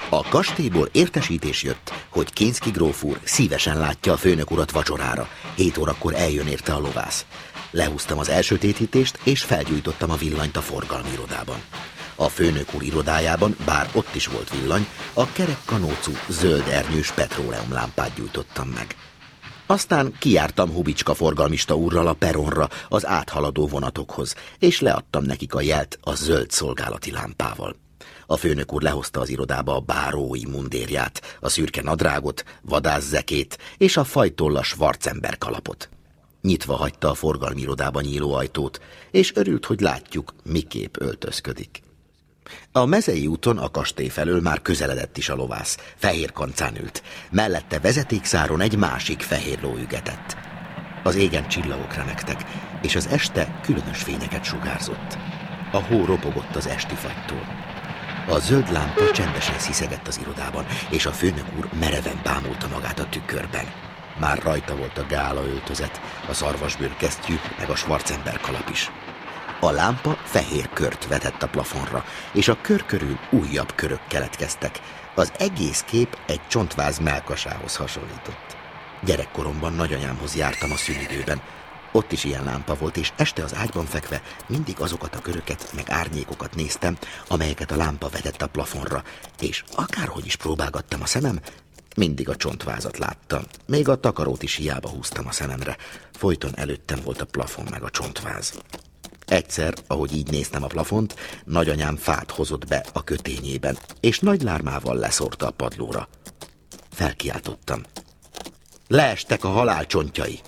A kastélyból értesítés jött, hogy Kinszky gróf úr szívesen látja a főnök urat vacsorára. 7 órakor eljön érte a lovász. Lehúztam az elsötétítést, és felgyújtottam a villanyt a forgalmi irodában. A főnök úr irodájában, bár ott is volt villany, a kerekkanócú, zöld ernyős petróleumlámpát gyújtottam meg. Aztán kijártam Hubicska forgalmista úrral a peronra, az áthaladó vonatokhoz, és leadtam nekik a jelt a zöld szolgálati lámpával. A főnök úr lehozta az irodába a bárói mundérját, a szürke nadrágot, vadászzekét és a fajtollas Schwarzenberg kalapot. Nyitva hagyta a forgalmi irodába nyíló ajtót, és örült, hogy látjuk, miképp öltözködik. A Mezei úton a kastély felől már közeledett is a lovász. Fehér kancán ült. Mellette vezetékszáron egy másik fehér ló ügetett. Az égen csillagok remegtek, és az este különös fényeket sugárzott. A hó ropogott az esti fagytól. A zöld lámpa csendesen sziszegett az irodában, és a főnök úr mereven bámulta magát a tükörben. Már rajta volt a gála öltözet, a szarvasbőr kesztyű, meg a Schwarzenberg kalap is. A lámpa fehér kört vetett a plafonra, és a kör körül újabb körök keletkeztek. Az egész kép egy csontváz mellkasához hasonlított. Gyerekkoromban nagyanyámhoz jártam a szünidőben. Ott is ilyen lámpa volt, és este az ágyban fekve mindig azokat a köröket, meg árnyékokat néztem, amelyeket a lámpa vetett a plafonra, és akárhogy is próbálgattam a szemem, mindig a csontvázat láttam. Még a takarót is hiába húztam a szememre. Folyton előttem volt a plafon meg a csontváz. Egyszer, ahogy így néztem a plafont, nagyanyám fát hozott be a kötényében, és nagy lármával leszórta a padlóra. Felkiáltottam. Leestek a halál csontjai!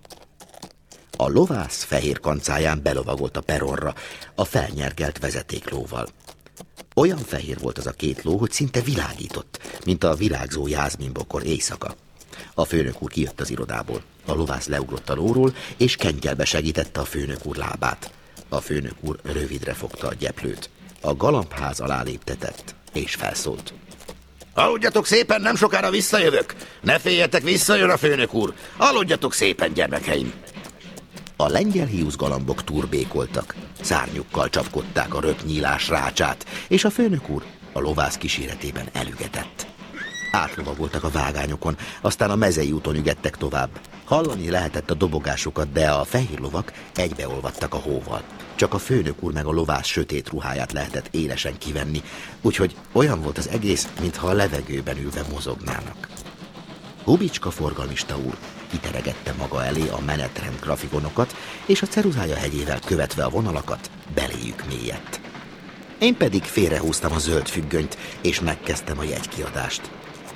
A lovász fehér kancáján belovagolt a peronra, a felnyergelt vezetéklóval. Olyan fehér volt az a 2 ló, hogy szinte világított, mint a virágzó jászminbokor éjszaka. A főnök úr kijött az irodából. A lovász leugrott a lóról, és kengyelbe segítette a főnök úr lábát. A főnök úr rövidre fogta a gyeplőt. A galambház alá léptetett, és felszólt. Aludjatok szépen, nem sokára visszajövök. Ne féljetek, visszajön a főnök úr. Aludjatok szépen, gyermekeim. A lengyel hiúzgalambok turbékoltak. Szárnyukkal csapkodták a röpnyílás rácsát, és a főnök úr a lovász kíséretében elügetett. Átlovagoltak a vágányokon, aztán a Mezei úton ügettek tovább. Hallani lehetett a dobogásukat, de a fehér lovak egybeolvadtak a hóval. Csak a főnök úr meg a lovász sötét ruháját lehetett élesen kivenni, úgyhogy olyan volt az egész, mintha a levegőben ülve mozognának. Hubicska forgalmista úr kiteregette maga elé a menetrend grafikonokat, és a ceruzája hegyével követve a vonalakat beléjük mélyedt. Én pedig félrehúztam a zöld függönyt, és megkezdtem a jegykiadást.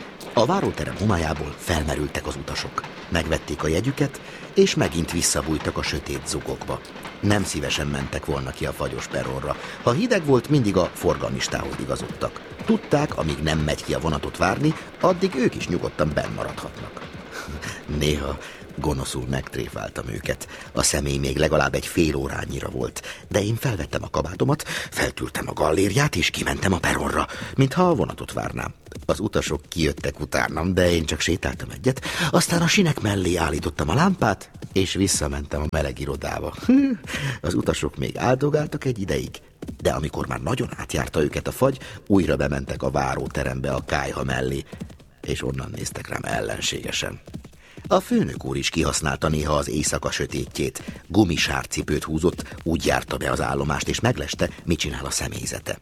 A váróterem homályából felmerültek az utasok. Megvették a jegyüket, és megint visszabújtak a sötét zugokba. Nem szívesen mentek volna ki a fagyos peronra. Ha hideg volt, mindig a forgalmistához igazodtak. Tudták, amíg nem megy ki a vonatot várni, addig ők is nyugodtan benn maradhatnak. Néha gonoszul megtréfáltam őket. A személy még legalább egy fél órányira volt, de én felvettem a kabátomat, feltültem a gallériát, és kimentem a peronra, mintha a vonatot várnám. Az utasok kijöttek utánam, de én csak sétáltam egyet, aztán a sinek mellé állítottam a lámpát, és visszamentem a meleg irodába. Az utasok még áldogáltak egy ideig, de amikor már nagyon átjárta őket a fagy, újra bementek a váróterembe a kályha mellé, és onnan néztek rám ellenségesen. A főnök úr is kihasználta néha az éjszaka sötétjét. Gumisárcipőt húzott, úgy járta be az állomást, és megleste, mit csinál a személyzete.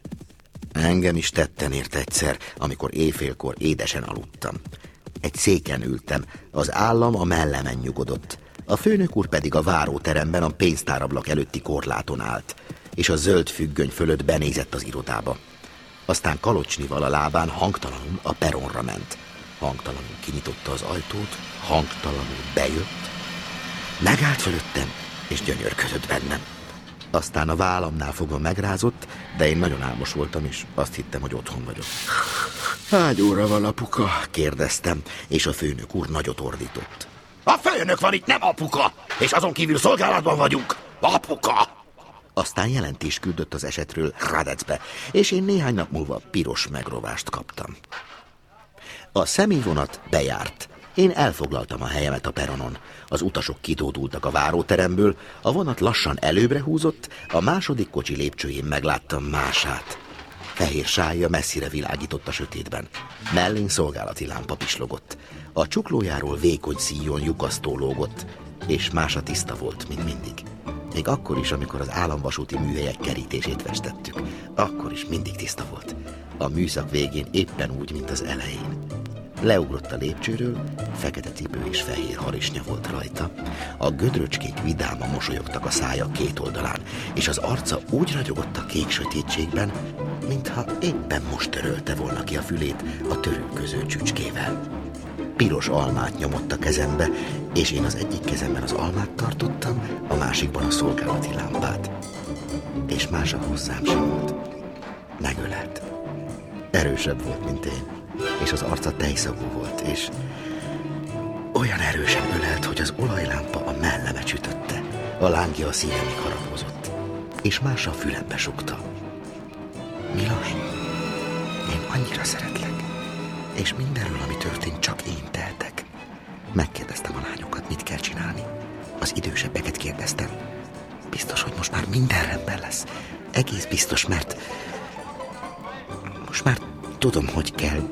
Engem is tetten ért egyszer, amikor éjfélkor édesen aludtam. Egy széken ültem, az állam a mellemen nyugodott. A főnök úr pedig a váróteremben a pénztárablak előtti korláton állt, és a zöld függöny fölött benézett az irodába. Aztán kalocsnival a lábán hangtalanul a peronra ment. Hangtalanul kinyitotta az ajtót, hangtalanul bejött, megállt fölöttem, és gyönyörködött bennem. Aztán a vállamnál fogva megrázott, de én nagyon álmos voltam, és azt hittem, hogy otthon vagyok. Hány óra van, apuka? Kérdeztem, és a főnök úr nagyot ordított. A főnök van itt, nem apuka! És azon kívül szolgálatban vagyunk! Apuka! Aztán jelentést küldött az esetről Hradecbe, és én néhány nap múlva piros megrovást kaptam. A személyvonat bejárt. Én elfoglaltam a helyemet a peronon. Az utasok kitódultak a váróteremből, a vonat lassan előbbre húzott, a második kocsi lépcsőjén megláttam mását. Fehér sállja messzire világított a sötétben. Mellén szolgálati lámpa pislogott. A csuklójáról vékony szíjon lyukasztó lógott, és mása tiszta volt, mint mindig. Még akkor is, amikor az államvasúti műhelyek kerítését festettük, akkor is mindig tiszta volt. A műszak végén éppen úgy, mint az elején. Leugrott a lépcsőről, fekete cipő és fehér harisnya volt rajta. A gödröcskék vidáman mosolyogtak a szája két oldalán, és az arca úgy ragyogott a kék sötétségben, mintha éppen most törölte volna ki a fülét a törülköző csücskével. Piros almát nyomott a kezembe, és én az egyik kezemben az almát tartottam, a másikban a szolgálati lámpát. És mása hozzám simult. Megölelt. Erősebb volt, mint én, és az arca tejszagú volt, és olyan erősen ölelt, hogy az olajlámpa a melleme csütötte, a lángja a szívemig harapózott, és mása a fülembe sugta. Milos, én annyira szeretlek, és mindenről, ami történt, csak én tehetek. Megkérdeztem a lányokat, mit kell csinálni. Az idősebbeket kérdeztem. Biztos, hogy most már minden rendben lesz. Egész biztos, mert most már tudom, hogy kell.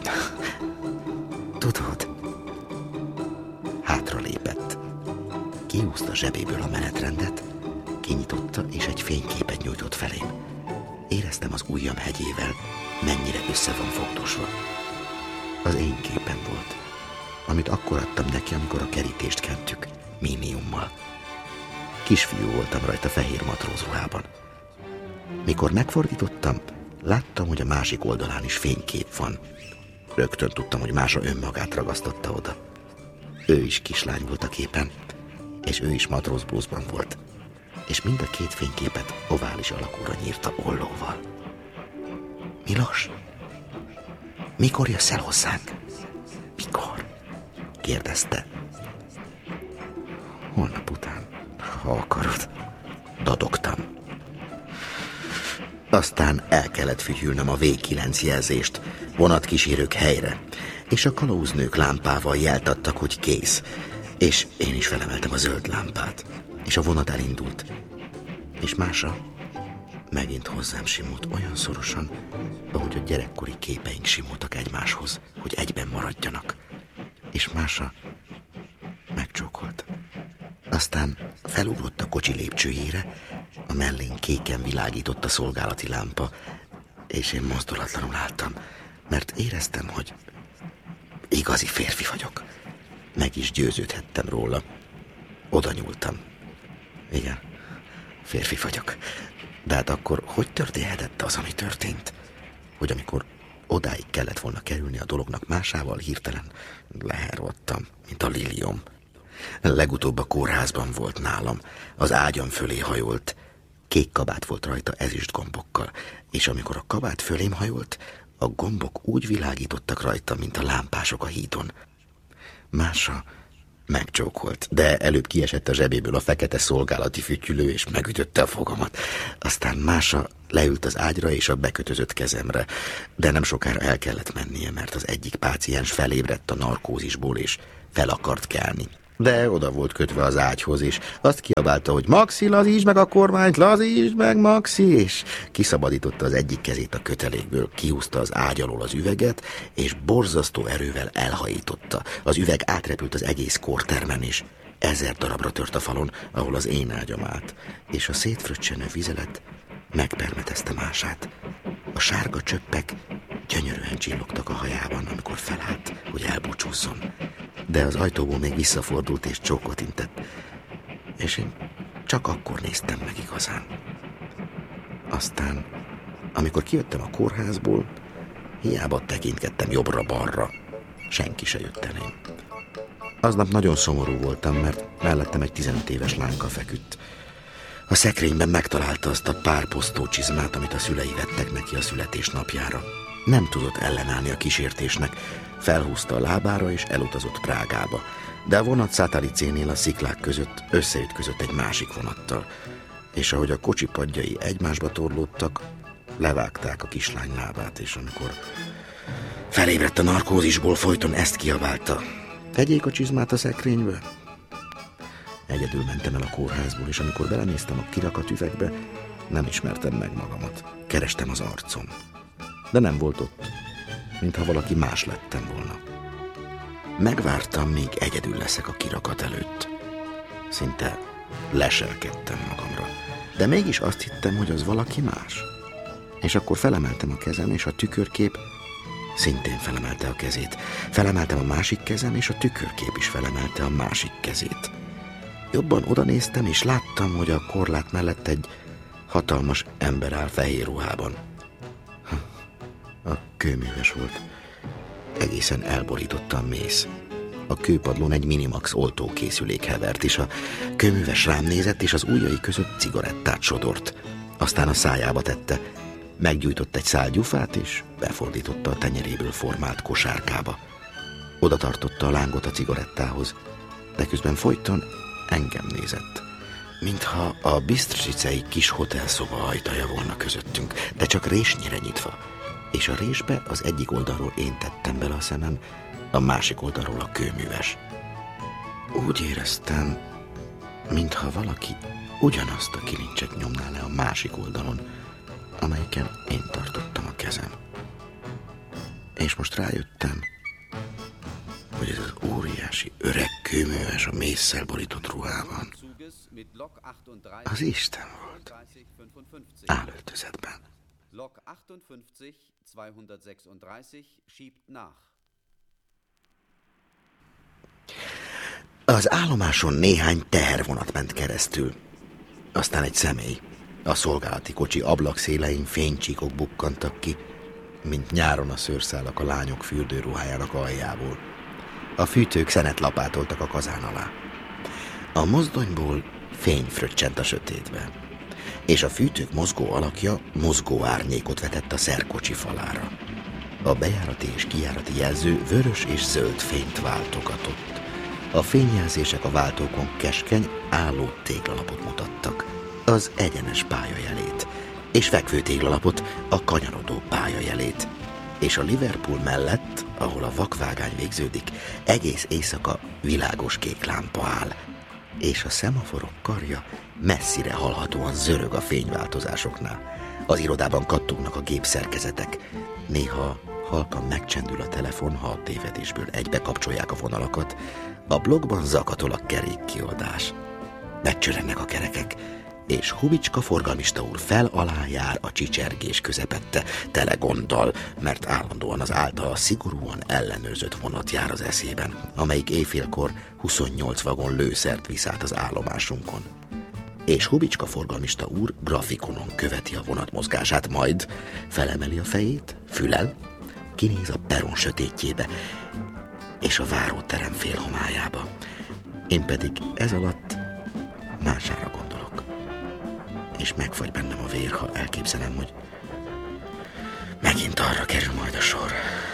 Tudod? Hátra lépett. Kihúzta zsebéből a menetrendet, kinyitotta, és egy fényképet nyújtott felém. Éreztem az ujjam hegyével, mennyire össze van fogdosva. Az én képem volt, amit akkor adtam neki, amikor a kerítést kentük, méniummal. Kisfiú voltam rajta fehér matrózruhában. Mikor megfordítottam, láttam, hogy a másik oldalán is fénykép van. Rögtön tudtam, hogy mása önmagát ragasztotta oda. Ő is kislány volt a képen, és ő is matrózblúzban volt. És mind a két fényképet ovális alakúra nyírta ollóval. Milos, mikor jössz el hozzánk? Mikor? Kérdezte. Holnap után, ha akarod. Dadogtam. Aztán el kellett fütyülnöm a V9 jelzést, vonatkísérők helyre, és a kalauznők lámpával jeltattak, hogy kész, és én is felemeltem a zöld lámpát, és a vonat elindult. És mása megint hozzám simult olyan szorosan, ahogy a gyerekkori képeink simultak egymáshoz, hogy egyben maradjanak. És mása megcsókolt. Aztán felugrott a kocsi lépcsőjére, a mellén kéken világított a szolgálati lámpa, és én mozdulatlanul álltam, mert éreztem, hogy igazi férfi vagyok. Meg is győződhettem róla. Oda nyúltam. Igen, férfi vagyok. De hát akkor hogy történhetett az, ami történt? Hogy amikor odáig kellett volna kerülni a dolognak másával, hirtelen lehervadtam, mint a liliom. Legutóbb a kórházban volt nálam, az ágyam fölé hajolt. Kék kabát volt rajta ezüst gombokkal, és amikor a kabát fölém hajolt, a gombok úgy világítottak rajta, mint a lámpások a hídon. Mása megcsókolt, de előbb kiesett a zsebéből a fekete szolgálati fütyülő, és megütötte a fogamat. Aztán mása leült az ágyra és a bekötözött kezemre, de nem sokára el kellett mennie, mert az egyik páciens felébredt a narkózisból, és fel akart kelni. De oda volt kötve az ágyhoz, és azt kiabálta, hogy Maxi, lazítsd meg a kormányt, lazítsd meg, Maxi, és kiszabadította az egyik kezét a kötelékből, kihúzta az ágy alól az üveget, és borzasztó erővel elhajította. Az üveg átrepült az egész kórtermen, és 1000 darabra tört a falon, ahol az én ágyam állt, és a szétfröccsenő vizelet megpermetezte mását. A sárga csöppek gyönyörűen csillogtak a hajában, amikor felállt, hogy elbúcsúzzon. De az ajtóból még visszafordult és csókot intett, és én csak akkor néztem meg igazán. Aztán, amikor kijöttem a kórházból, hiába tekintgettem jobbra-balra, senki se jött elém. Aznap nagyon szomorú voltam, mert mellettem egy 15 éves lányka feküdt. A szekrényben megtalálta azt a pár posztócsizmát, amit a szülei vettek neki a születésnapjára. Nem tudott ellenállni a kísértésnek, felhúzta a lábára és elutazott Prágába, de a vonat Szátalicénél a sziklák között összeütközött egy másik vonattal, és ahogy a kocsi padjai egymásba torlódtak, levágták a kislány lábát, és amikor felébredt a narkózisból, folyton ezt kiabálta: tegyék a csizmát a szekrénybe. Egyedül mentem el a kórházból, és amikor belenéztem a kirakat üvegbe, nem ismertem meg magamat. Kerestem az arcom. de nem volt ott, mintha valaki más lettem volna. Megvártam, míg egyedül leszek a kirakat előtt. Szinte leselkedtem magamra, de mégis azt hittem, hogy az valaki más. És akkor felemeltem a kezem, és a tükörkép szintén felemelte a kezét. Felemeltem a másik kezem, és a tükörkép is felemelte a másik kezét. Jobban odanéztem, és láttam, hogy a korlát mellett egy hatalmas ember áll fehér ruhában. A kőműves volt. Egészen elborította a mész. A kőpadlón egy Minimax oltókészülék hevert, és a kőműves rám nézett, és az ujjai között cigarettát sodort. Aztán a szájába tette. Meggyújtott egy szál gyufát, és befordította a tenyeréből formált kosárkába. Oda tartotta a lángot a cigarettához, de közben folyton engem nézett. Mintha a Bistricei kis hotelszoba ajtaja volna közöttünk, de csak résnyire nyitva. És a résbe az egyik oldalról én tettem bele a szemem, a másik oldalról a kőműves. Úgy éreztem, mintha valaki ugyanazt a kilincset nyomná le a másik oldalon, amelyiken én tartottam a kezem. És most rájöttem, hogy ez az óriási öreg kőműves a mésszel borított ruhában az Isten volt, álöltözetben. Lok 58-236 schiebt nach. Az állomáson néhány tehervonat ment keresztül, aztán egy személy. A szolgálati kocsi ablakszélein fénycsíkok bukkantak ki, mint nyáron a szőrszálak a lányok fürdőruhájának aljából. A fűtők szenet lapátoltak a kazán alá. A mozdonyból fény fröccsent a sötétbe, és a fűtők mozgó alakja mozgó árnyékot vetett a szerkocsi falára. A bejárati és kijárati jelző vörös és zöld fényt váltogatott. A fényjelzések a váltókon keskeny, álló téglalapot mutattak, az egyenes pályajelét, és fekvő téglalapot, a kanyarodó pályajelét. És a Liverpool mellett, ahol a vakvágány végződik, egész éjszaka világos kék lámpa áll, és a szemaforok karja messzire hallhatóan zörög a fényváltozásoknál. Az irodában kattognak a gépszerkezetek. Néha halkan megcsendül a telefon, ha a tévedésből egybe kapcsolják a vonalakat. A blogban zakatol a kerékkiadás. Megcsörrennek a kerekek, és Hubicska forgalmista úr fel-alá jár a csicsergés közepette, tele gonddal, mert állandóan az általa szigorúan ellenőrzött vonat jár az eszében, amelyik éjfélkor 28 vagon lőszert visz át az állomásunkon. És Hubicska forgalmista úr grafikonon követi a vonat mozgását, majd felemeli a fejét, fülel, kinéz a peron sötétjébe, és a váróterem félhomályába. Én pedig ez alatt mására gondolok. És megfagy bennem a vér, ha elképzelem, hogy megint arra kerül majd a sor.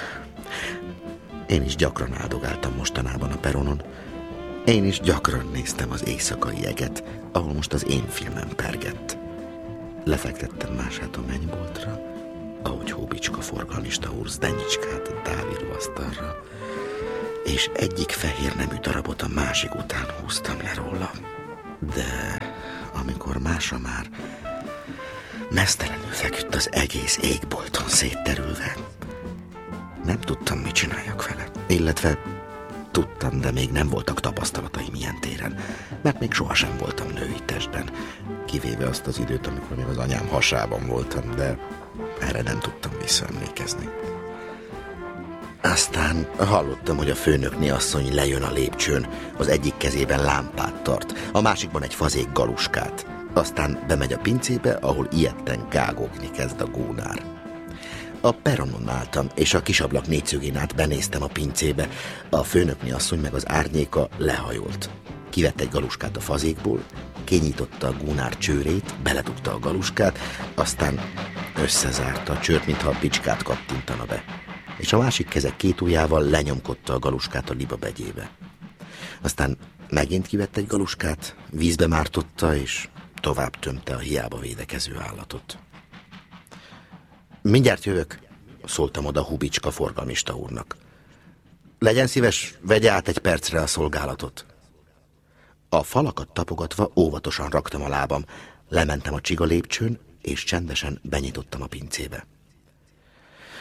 Én is gyakran áldogáltam mostanában a peronon. Én is gyakran néztem az éjszakai eget, ahol most az én filmem pergett. Lefektettem mását a mennyboltra, ahogy Hubicska forgalmista úr Zdenyicskát a távíróasztalra, és egyik fehér nemű darabot a másik után húztam le róla. De amikor másra már meztelenül feküdt az egész égbolton szétterülve, nem tudtam, mit csináljak vele. Illetve tudtam, de még nem voltak tapasztalataim ilyen téren, mert még sohasem voltam női testben, kivéve azt az időt, amikor még az anyám hasában voltam, de erre nem tudtam visszaemlékezni. Aztán hallottam, hogy a főnökné asszony lejön a lépcsőn, az egyik kezében lámpát tart, a másikban egy fazék galuskát. Aztán bemegy a pincébe, ahol ijedten gágogni kezd a gónár. A peronon álltam, és a kisablak négyszögén át benéztem a pincébe. A főnökné asszony meg az árnyéka lehajolt. Kivett egy galuskát a fazékból, kinyitotta a gónár csőrét, beledugta a galuskát, aztán összezárta a csőrt, mintha a bicskát kattintana be. És a másik keze két ujjával lenyomkodta a galuskát a libabegyébe. Aztán megint kivett egy galuskát, vízbe mártotta, és tovább tömte a hiába védekező állatot. Mindjárt jövök, szóltam oda Hubicska forgalmista úrnak. Legyen szíves, vegye át egy percre a szolgálatot. A falakat tapogatva óvatosan raktam a lábam, lementem a csiga lépcsőn, és csendesen benyitottam a pincébe.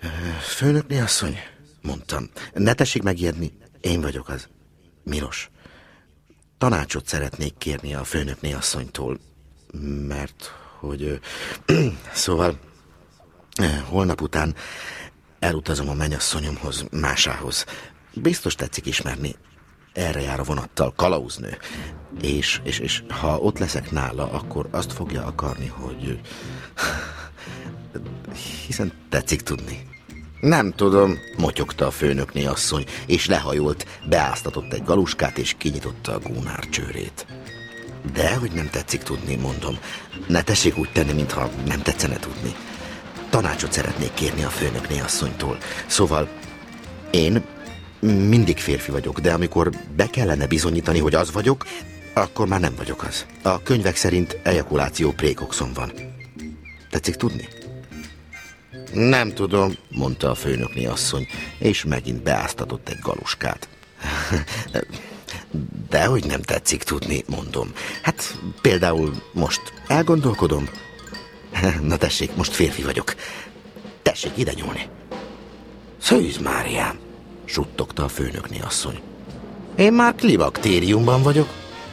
Főnökné asszony, mondtam. Ne tessék megijedni, én vagyok az. Milos. Tanácsot szeretnék kérni a főnökné asszonytól, mert hogy... Szóval holnap után elutazom a mennyasszonyomhoz, Másához. Biztos tetszik ismerni. Erre jár a vonattal, kalauznő. És ha ott leszek nála, akkor azt fogja akarni, hogy... Hiszen tetszik tudni. Nem tudom, motyogta a főnökné asszony, és lehajolt, beáztatott egy galuskát, és kinyitotta a gúnár csőrét. Dehogy nem tetszik tudni, mondom. Ne tessék úgy tenni, mintha nem tetszene tudni. Tanácsot szeretnék kérni a főnökné asszonytól. Szóval én mindig férfi vagyok, de amikor be kellene bizonyítani, hogy az vagyok, akkor már nem vagyok az. A könyvek szerint ejakuláció prékoxon van. Tetszik tudni? Nem tudom, mondta a főnökné asszony, és megint beáztatott egy galuskát. Dehogy nem tetszik tudni, mondom. Hát például most elgondolkodom. Na tessék, most férfi vagyok. Tessék ide nyúlni. Szűz Máriám, suttogta a főnökné asszony. Én már klimaktériumban vagyok.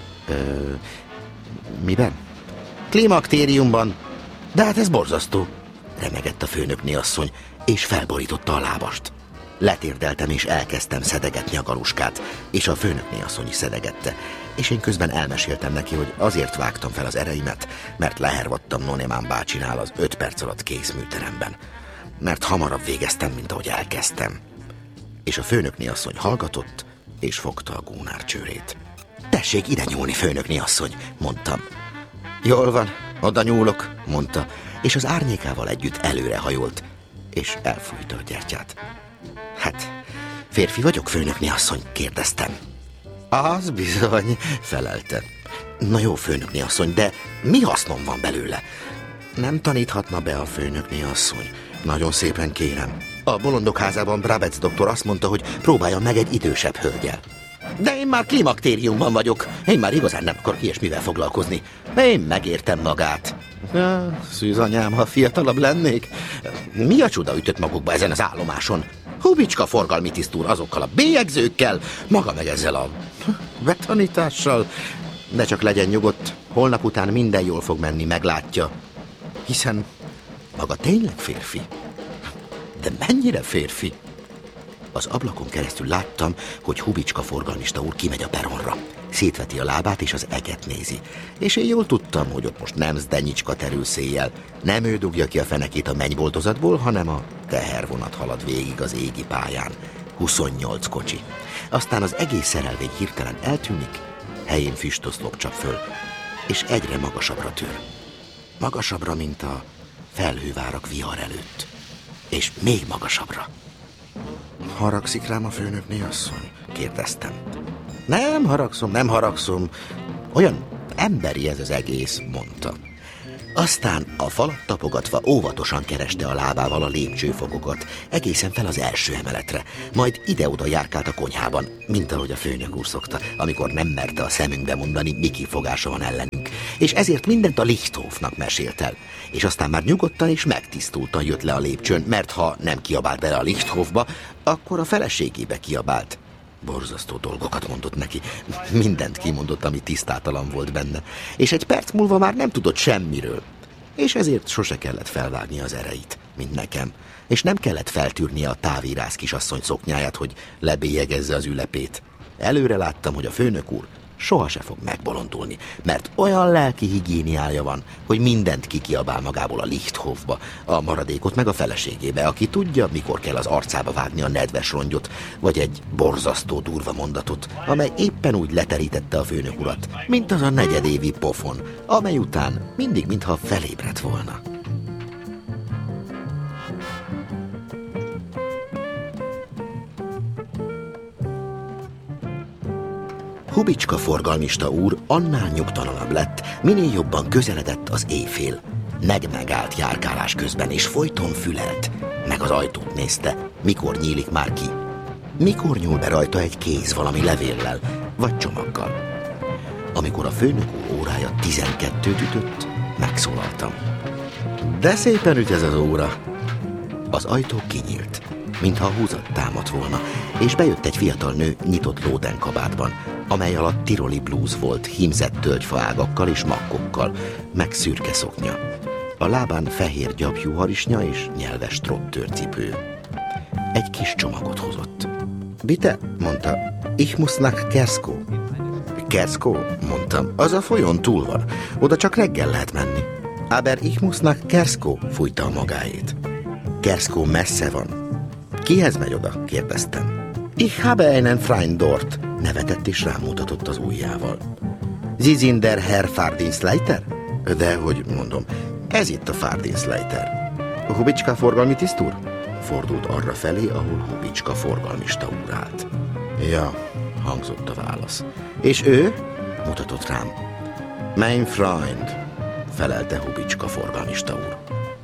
Miben? Klimaktériumban. De hát ez borzasztó, remegett a főnökné asszony, és felborította a lábast. Letérdeltem, és elkezdtem szedegetni a galuskát, és a főnökné asszony is szedegette, és én közben elmeséltem neki, hogy azért vágtam fel az ereimet, mert lehervadtam Nonémán bácsinál az 5 perc alatt kész műteremben. Mert hamarabb végeztem, mint ahogy elkezdtem. És a főnökné asszony hallgatott, és fogta a gúnár csőrét. Tessék ide nyúlni, főnökné asszony, mondtam. Jól van, oda nyúlok, mondta, és az árnyékával együtt előrehajolt, és elfújta a gyertyát. Hát, férfi vagyok, főnökné asszony? Kérdeztem. Az bizony, felelte. Na jó, főnökné asszony, de mi hasznom van belőle? Nem taníthatna be a főnökné asszony. Nagyon szépen kérem. A bolondok házában Brabec doktor azt mondta, hogy próbáljon meg egy idősebb hölgyel. De én már klimaktériumban vagyok. Én már igazán nem akarok ilyesmivel foglalkozni. Én megértem magát. Szűz anyám, ha fiatalabb lennék. Mi a csuda ütött magukba ezen az állomáson? Hubicska forgalmi tisztúr azokkal a bélyegzőkkel, maga meg ezzel a betanítással. De csak legyen nyugodt, holnap után minden jól fog menni, meglátja. Hiszen maga tényleg férfi. De mennyire férfi? Az ablakon keresztül láttam, hogy Hubicska forgalmista úr kimegy a peronra. Szétveti a lábát, és az eget nézi. És én jól tudtam, hogy ott most nem Zdenyicska terül széjjel. Nem ő dugja ki a fenekét a mennyboltozatból, hanem a tehervonat halad végig az égi pályán. 28 kocsi. Aztán az egész szerelvény hirtelen eltűnik, helyén füstoszlop csap föl, és egyre magasabbra tör. Magasabbra, mint a felhővárak vihar előtt. És még magasabbra. Haragszik rám a főnökné asszony? Kérdeztem. Nem haragszom. Olyan emberi ez az egész, mondta. Aztán a falat tapogatva óvatosan kereste a lábával a lépcsőfokokat, egészen fel az első emeletre, majd ide-oda járkált a konyhában, mint ahogy a főnök úr szokta, amikor nem merte a szemünkbe mondani, mi kifogása van ellenünk, és ezért mindent a Lichthofnak mesélt el. És aztán már nyugodtan és megtisztultan jött le a lépcsőn, mert ha nem kiabált bele a Lichthofba, akkor a feleségébe kiabált. Borzasztó dolgokat mondott neki. Mindent kimondott, ami tisztátalan volt benne. És egy perc múlva már nem tudott semmiről. És ezért sose kellett felvágni az ereit, mint nekem. És nem kellett feltűrnie a távírász kisasszony szoknyáját, hogy lebélyegezze az ülepét. Előre láttam, hogy a főnök úr soha se fog megbolondulni, mert olyan lelki higiéniája van, hogy mindent kikiabál magából a Lichthofba, a maradékot meg a feleségébe, aki tudja, mikor kell az arcába vágni a nedves rongyot, vagy egy borzasztó durva mondatot, amely éppen úgy leterítette a főnök urat, mint az a negyedévi pofon, amely után mindig mintha felébredt volna. Hubicska forgalmista úr annál nyugtalanabb lett, minél jobban közeledett az éjfél. Megállt járkálás közben, és folyton fülelt, meg az ajtót nézte, mikor nyílik már ki. Mikor nyúl be rajta egy kéz valami levéllel, vagy csomaggal. Amikor a főnök úr órája 12-t ütött, megszólaltam. De szépen üt ez az óra. Az ajtó kinyílt, mintha húzat támadt volna, és bejött egy fiatal nő nyitott lódenkabátban, amely alatt tiroli blúz volt, hímzett tölgyfaágakkal és makkokkal, meg szürke szoknya. A lábán fehér gyapjú harisnya és nyelves trottőrcipő. Egy kis csomagot hozott. Bitte, mondta, ich muss nach Kerszkó. Kerszkó, mondtam, az a folyón túl van, oda csak reggel lehet menni. Aber ich muss nach Kerszkó, fújta a magáét. Kerszkó messze van. Kihez megy oda? Kérdeztem. Ich habe einen Freund dort, nevetett és rámutatott az ujjával. Sie sind der Herr Fahrdienstleiter? De hogy mondom, ez itt a Fahrdienstleiter. Hubicska forgalmi tiszt úr? Fordult arra felé, ahol Hubicska forgalmista úr állt. Ja, hangzott a válasz. És ő? Mutatott rám. Mein Freund, felelte Hubicska forgalmista úr.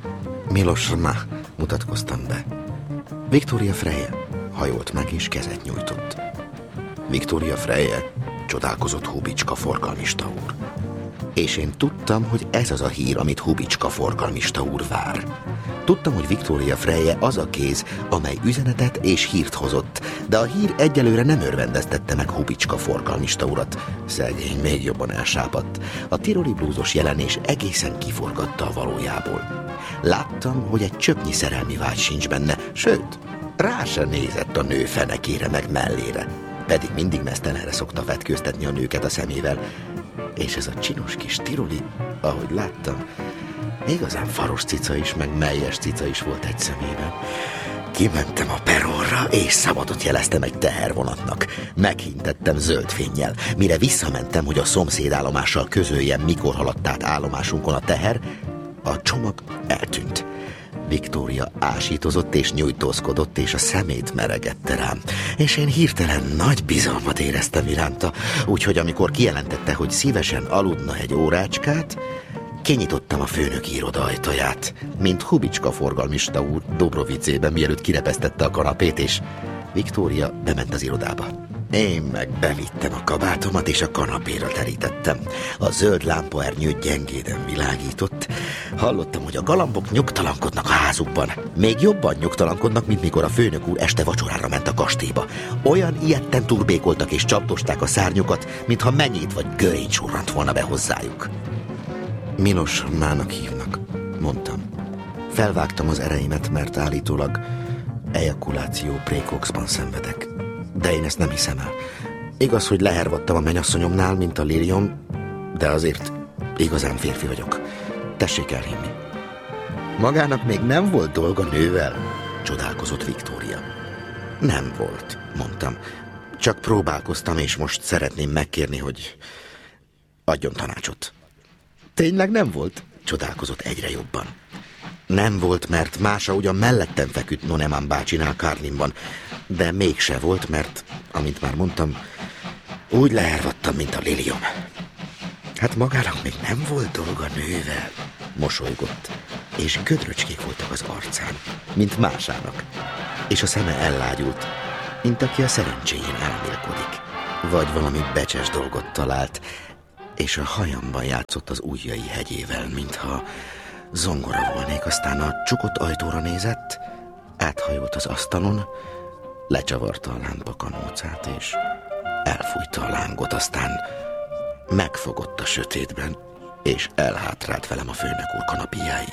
Milos Ma, mutatkoztam be. Viktória Freje, hajolt meg és kezet nyújtott. Viktória Freje, csodálkozott Hubicska forgalmista úr. És én tudtam, hogy ez az a hír, amit Hubicska forgalmista úr vár. Tudtam, hogy Viktória Freje az a kéz, amely üzenetet és hírt hozott, de a hír egyelőre nem örvendeztette meg Hubicska forgalmista urat. Szegény még jobban elsápadt. A tiroli blúzos jelenés egészen kiforgatta a valójából. Láttam, hogy egy csöpnyi szerelmi vágy sincs benne, sőt, rá se nézett a nő fenekére meg mellére. Pedig mindig mesztelenre szokta vetkőztetni a nőket a szemével. És ez a csinos kis tiroli, ahogy láttam, igazán faros cica is, meg melyes cica is volt egy szemében. Kimentem a perronra, és szabadot jeleztem egy tehervonatnak. Meghintettem zöld fénnyel. Mire visszamentem, hogy a szomszédállomással közöljem, mikor haladt át állomásunkon a teher, a csomag eltűnt. Viktória ásítozott és nyújtózkodott, és a szemét meregette rám. És én hirtelen nagy bizalmat éreztem iránta, úgyhogy amikor kijelentette, hogy szívesen aludna egy órácskát, kinyitottam a főnök iroda ajtaját, mint Hubicska forgalmista úr Dobrovicébe, mielőtt kirepesztette a kanapét, és Viktória bement az irodába. Én meg bevittem a kabátomat, és a kanapéra terítettem. A zöld lámpaernyő gyengéden világított. Hallottam, hogy a galambok nyugtalankodnak a házukban. Még jobban nyugtalankodnak, mint mikor a főnök úr este vacsorára ment a kastélyba. Olyan ijedten turbékoltak és csapdosták a szárnyukat, mintha menyét vagy görény surrant volna be hozzájuk. Milos Mának hívnak, mondtam. Felvágtam az ereimet, mert állítólag ejakuláció prékoxban szenvedek. De én ezt nem hiszem el. Igaz, hogy lehervadtam a mennyasszonyomnál, mint a liliom, de azért igazán férfi vagyok. Tessék elhinni. Magának még nem volt dolga nővel? Csodálkozott Viktória. Nem volt, mondtam. Csak próbálkoztam, és most szeretném megkérni, hogy adjon tanácsot. Tényleg nem volt? Csodálkozott egyre jobban. Nem volt, mert Mása ugyan mellettem feküdt Noneman bácsinál Karlinban, de mégse volt, mert, amint már mondtam, úgy lehervadtam, mint a liliom. Hát magának még nem volt dolga nővel, mosolygott, és gödröcskék voltak az arcán, mint Másának, és a szeme ellágyult, mint aki a szerencséjén elmélkodik, vagy valami becses dolgot talált, és a hajamban játszott az ujjai hegyével, mintha zongora volnék, aztán a csukott ajtóra nézett, áthajolt az asztalon, lecsavarta a lámpakanócát, és elfújta a lángot, aztán megfogott a sötétben, és elhátrált velem a főnök úr kanapéjáig.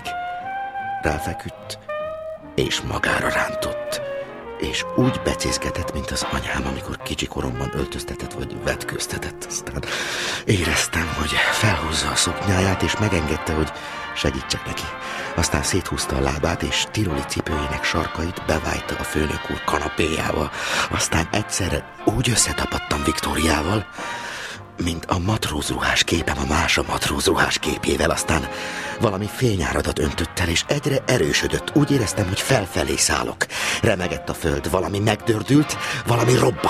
Ráfeküdt, és magára rántott, és úgy becézkedett, mint az anyám, amikor kicsi koromban öltöztetett vagy vetkőztetett. Aztán éreztem, hogy felhúzza a szoknyáját, és megengedte, hogy segítsek neki. Aztán széthúzta a lábát, és tiroli cipőjének sarkait bevájta a főnök úr kanapéjába. Aztán egyszerre úgy összetapadtam Viktóriával, mint a matrózruhás képem a Mása matrózruhás képével. Aztán valami fényáradat öntött el, és egyre erősödött. Úgy éreztem, hogy felfelé szállok. Remegett a föld, valami megdördült, valami robbant.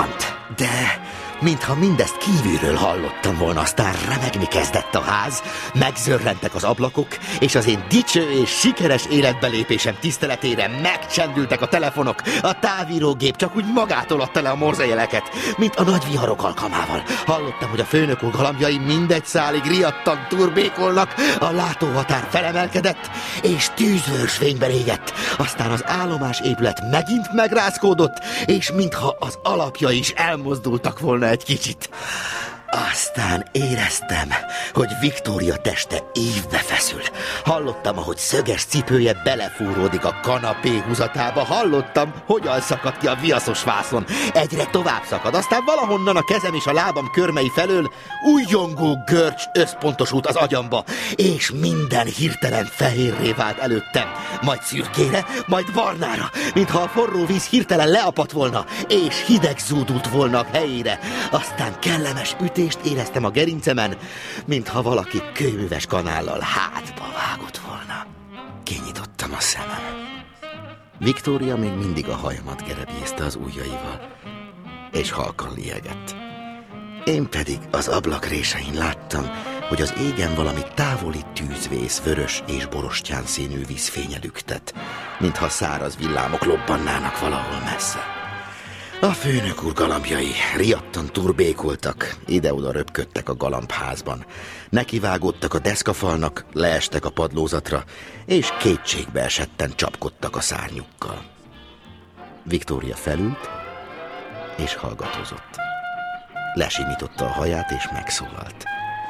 De mintha mindezt kívülről hallottam volna, aztán remegni kezdett a ház, megzörrentek az ablakok, és az én dicső és sikeres életbelépésem tiszteletére megcsendültek a telefonok, a távírógép csak úgy magától adta le a morzejeleket, mint a nagy viharok alkalmával. Hallottam, hogy a főnök úr galambjai mindegy szálig riadtan turbékolnak, a látóhatár felemelkedett, és tűzvörsfényben égett. Aztán az állomás épület megint megrázkódott, és mintha az alapja is elmozdultak volna egy kicsit. Aztán éreztem, hogy Viktória teste ívbe feszül. Hallottam, ahogy szöges cipője belefúródik a kanapé húzatába. Hallottam, hogyan szakadt ki a viaszos vászon. Egyre tovább szakad, aztán valahonnan a kezem és a lábam körmei felől újjongó görcs összpontosult az agyamba, és minden hirtelen fehérré vált előttem. Majd szürkére, majd barnára, mintha a forró víz hirtelen leapadt volna, és hideg zúdult volna a helyére. Aztán kellemes ütést éreztem a gerincemen, mintha valaki kőműves kanállal hátba vágott volna. Kinyitottam a szemem. Viktória még mindig a hajamat gerebjézte az ujjaival, és halkan liegett. Én pedig az ablakrészein láttam, hogy az égen valami távoli tűzvész vörös és borostyán színű vízfénye lüktet, mintha száraz villámok lobbannának valahol messze. A főnök úr galambjai riadtan turbékoltak, ide-oda röpködtek a galambházban. Nekivágódtak a deszkafalnak, leestek a padlózatra, és kétségbe esetten csapkodtak a szárnyukkal. Viktória felült, és hallgatózott. Lesimította a haját, és megszólalt.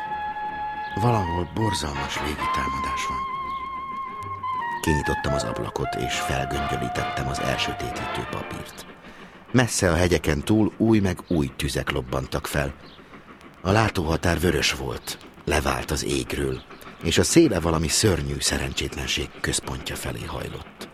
Valahol borzalmas légitámadás van. Kinyitottam az ablakot, és felgöngyölítettem az elsötétítő papírt. Messze a hegyeken túl új meg új tüzek lobbantak fel. A látóhatár vörös volt, levált az égről, és a széle valami szörnyű szerencsétlenség központja felé hajlott.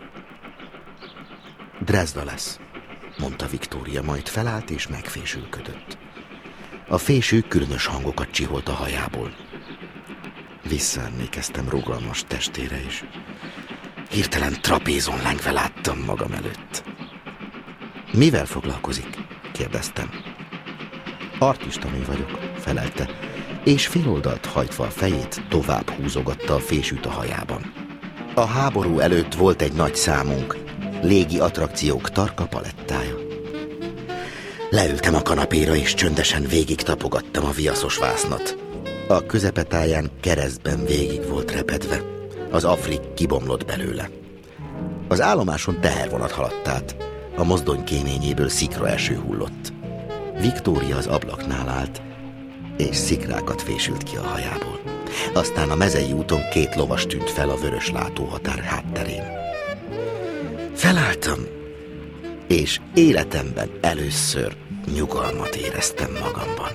Dresda lesz, mondta Viktória, majd felállt és megfésülködött. A fésű különös hangokat csiholt a hajából. Visszaemlékeztem rugalmas testére, és hirtelen trapézon lengve láttam magam előtt. Mivel foglalkozik? Kérdeztem. Artistanő vagyok, felelte, és féloldalt hajtva a fejét tovább húzogatta a fésűt a hajában. A háború előtt volt egy nagy számunk, légi attrakciók tarka palettája. Leültem a kanapéra, és csöndesen végig tapogattam a viaszos vásznat. A közepetáján keresztben végig volt repedve. Az afrik kibomlott belőle. Az állomáson tehervonat haladt át. A mozdony kéményéből szikraeső hullott. Viktória az ablaknál állt, és szikrákat fésült ki a hajából. Aztán a mezei úton 2 lovas tűnt fel a vörös látóhatár hátterén. Felálltam, és életemben először nyugalmat éreztem magamban.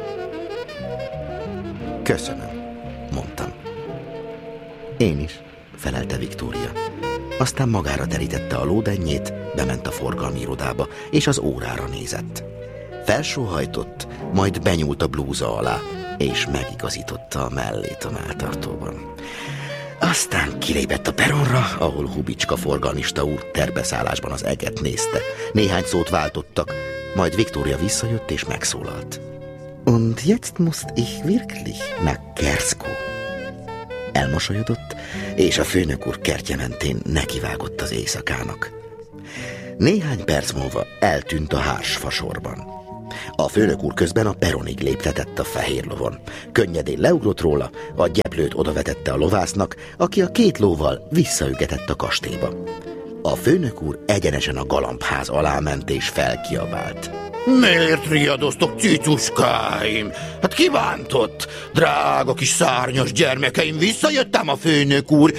Köszönöm, mondtam. Én is, felelte Viktória. Aztán magára terítette a lódennyét, bement a forgalmi irodába, és az órára nézett. Felsóhajtott, majd benyúlt a blúza alá, és megigazította a mellét a melltartóban. Aztán kilépett a peronra, ahol Hubicska forgalmista úr terbeszállásban az eget nézte. Néhány szót váltottak, majd Viktória visszajött és megszólalt. Und jetzt musst ich wirklich nach Kerszkó. Elmosolyodott, és a főnök úr kertje mentén nekivágott az éjszakának. Néhány perc múlva eltűnt a hársfasorban. A főnök úr közben a peronig léptetett a fehér lovon. Könnyedén leugrott róla, a gyeplőt odavetette a lovásznak, aki a 2 lóval visszaügetett a kastélyba. A főnök úr egyenesen a galambház alá ment és felkiabált. Miért riadoztok, cicuskáim? Hát kibántott? Drága kis szárnyas gyermekeim, visszajöttem a főnök úr.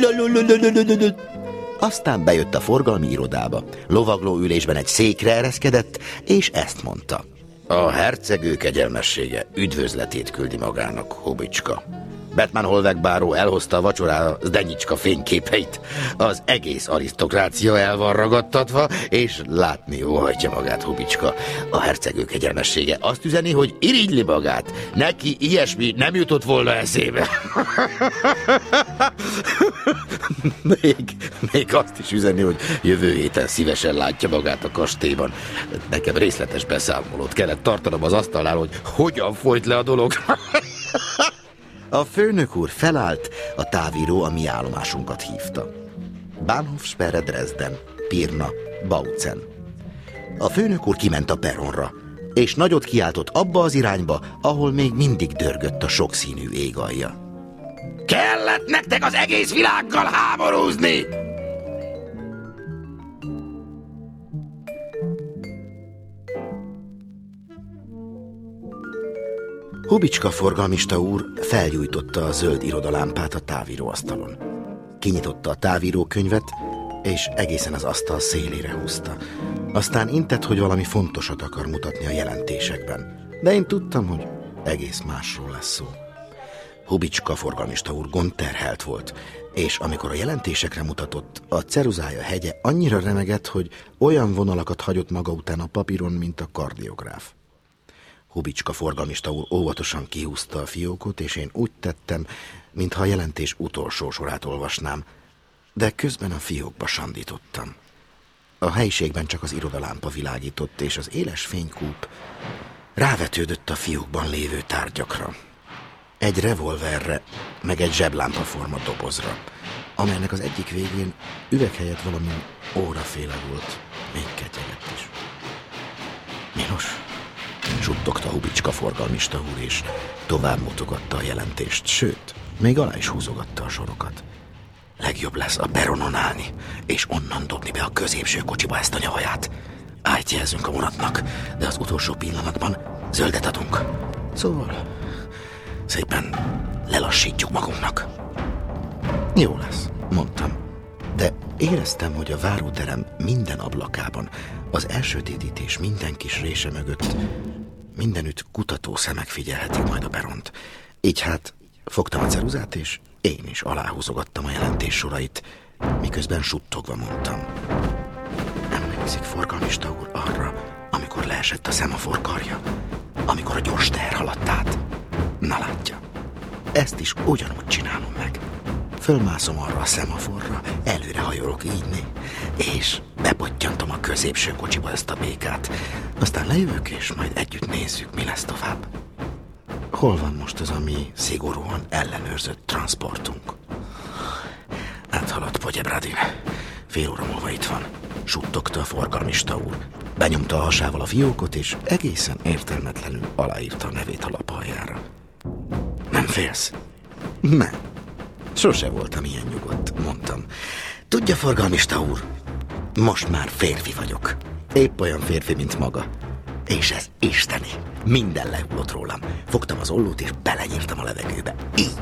Aztán bejött a forgalmi irodába. Lovagló ülésben egy székre ereszkedett, és ezt mondta. A hercegő kegyelmessége üdvözletét küldi magának, Hubicska. Batman Holvegbáró elhozta a vacsorára Zdenyicska fényképeit. Az egész arisztokrácia el van ragadtatva, és látni óhajtja magát Hubicska. A hercegő kegyelmessége azt üzeni, hogy irigyli magát. Neki ilyesmi nem jutott volna eszébe. Még azt is üzeni, hogy jövő héten szívesen látja magát a kastélyban. Nekem részletes beszámolót kellett tartanom az asztalnál, hogy hogyan folyt le a dolog. A főnök úr felállt, a távíró a mi állomásunkat hívta. Bahnhofsperre Dresden, Pirna, Bautzen. A főnök úr kiment a perronra, és nagyot kiáltott abba az irányba, ahol még mindig dörgött a sokszínű égalja. Kellett nektek az egész világgal háborúzni! Hubicska forgalmista úr felgyújtotta a zöld irodalámpát a távíróasztalon. Kinyitotta a távírókönyvet, és egészen az asztal szélére húzta. Aztán intett, hogy valami fontosat akar mutatni a jelentésekben. De én tudtam, hogy egész másról lesz szó. Hubicska forgalmista úr gondterhelt volt, és amikor a jelentésekre mutatott, a ceruzája hegye annyira remegett, hogy olyan vonalakat hagyott maga után a papíron, mint a kardiográf. Hubicska forgalmista úr óvatosan kihúzta a fiókot, és én úgy tettem, mintha a jelentés utolsó sorát olvasnám, de közben a fiókba sandítottam. A helyiségben csak az irodalámpa világított, és az éles fénykúp rávetődött a fiókban lévő tárgyakra. Egy revolverre, meg egy zseblámpaforma dobozra, amelynek az egyik végén üveg helyett valami óraféle volt, még ketyegett is. Milos, suttogta Hubicska forgalmista úr, és tovább mutogatta a jelentést, sőt, még alá is húzogatta a sorokat. Legjobb lesz a peronon állni, és onnan dobni be a középső kocsiba ezt a nyavaját. Ájt jelzünk a vonatnak, de az utolsó pillanatban zöldet adunk. Szóval szépen lelassítjuk magunknak. Jó lesz, mondtam, de éreztem, hogy a váróterem minden ablakában, az elsötétítés minden kis rése mögött mindenütt kutató szemek figyelhetik majd a peront. Így hát fogtam a ceruzát, és én is aláhúzogattam a jelentés sorait, miközben suttogva mondtam. Emlékszik forgalmista úr arra, amikor leesett a szemafor karja, amikor a gyors teher haladt át? Na látja, ezt is ugyanúgy csinálom meg. Fölmászom arra a szemaforra, előrehajolok így, és bepottyantom a középső kocsiba ezt a békát. Aztán lejövök, és majd együtt nézzük, mi lesz tovább. Hol van most az a mi szigorúan ellenőrzött transportunk? Áthaladt Pogyebradin. Fél óra múlva itt van, suttogta a forgalmista úr. Benyomta a hasával a fiókot, és egészen értelmetlenül aláírta a nevét a lap aljára. Nem félsz? Nem. Sose voltam ilyen nyugodt, mondtam. Tudja, forgalmista úr, most már férfi vagyok. Épp olyan férfi, mint maga. És ez isteni. Minden lehullott rólam. Fogtam az ollót, és belenyírtam a levegőbe.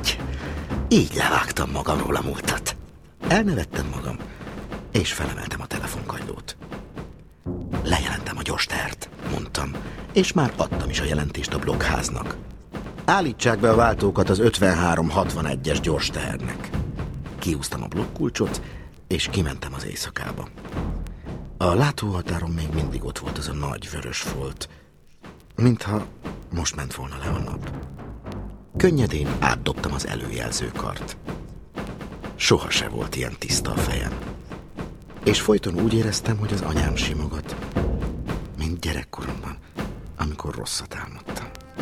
Így levágtam magamról a múltat. Elnevettem magam, és felemeltem a telefonkagylót. Lejelentem a gyors tehert, mondtam, és már adtam is a jelentést a blokkháznak. Állítsák be a váltókat az 5361-es gyors tehernek. Kihúztam a blokkulcsot, és kimentem az éjszakába. A látóhatáron még mindig ott volt az a nagy vörös folt, mintha most ment volna le a nap. Könnyedén átdobtam az előjelzőkart. Soha se volt ilyen tiszta a fejem. És folyton úgy éreztem, hogy az anyám simogat, mint gyerekkoromban, amikor rosszat álmodtam.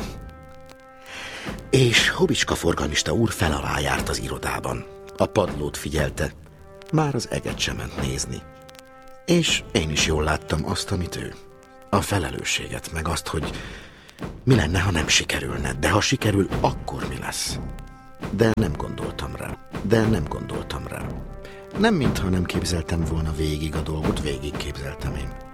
És Hubicska forgalmista úr fel alá járt az irodában. A padlót figyelte, már az eget sem ment nézni. És én is jól láttam azt, amit ő. A felelősséget, meg azt, hogy mi lenne, ha nem sikerülne, de ha sikerül, akkor mi lesz. De nem gondoltam rá. Nem, mintha nem képzeltem volna végig a dolgot, végig képzeltem én.